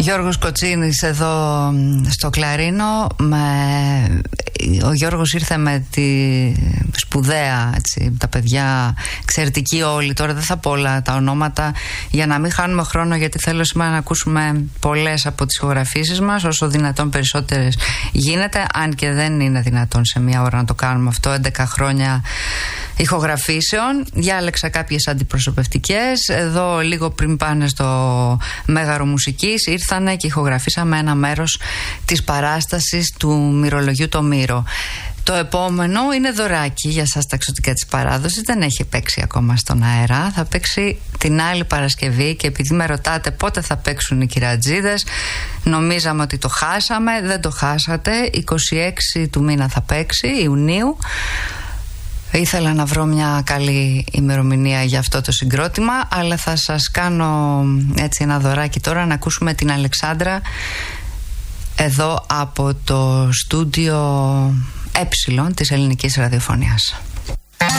Γιώργος Κοτσίνης εδώ στο κλαρίνο. Ο Γιώργος ήρθε με τη σπουδαία, έτσι, τα παιδιά εξαιρετικοί όλοι. Τώρα δεν θα πω όλα τα ονόματα για να μην χάνουμε χρόνο, γιατί θέλω σήμερα να ακούσουμε πολλές από τις ηχογραφήσεις μας, όσο δυνατόν περισσότερες γίνεται, αν και δεν είναι δυνατόν σε μία ώρα να το κάνουμε αυτό. 11 χρόνια ηχογραφήσεων. Διάλεξα κάποιες αντιπροσωπευτικές. Εδώ λίγο πριν πάνε στο Μέγαρο Μουσικής ήρθανε και ηχογραφήσαμε ένα μέρος της παράστασης του μυρολογιού το Μύρο. Το επόμενο είναι δωράκι για σας τα εξωτικά της παράδοσης. Δεν έχει παίξει ακόμα στον αέρα. Θα παίξει την άλλη Παρασκευή, και επειδή με ρωτάτε πότε θα παίξουν οι κυρατζίδες, νομίζαμε ότι το χάσαμε. Δεν το χάσατε. 26 του μήνα θα παίξει, Ιουνίου. Ήθελα να βρω μια καλή ημερομηνία για αυτό το συγκρότημα, αλλά θα σας κάνω έτσι ένα δωράκι τώρα, να ακούσουμε την Αλεξάνδρα εδώ από το στούντιο της Ελληνικής Ραδιοφωνίας.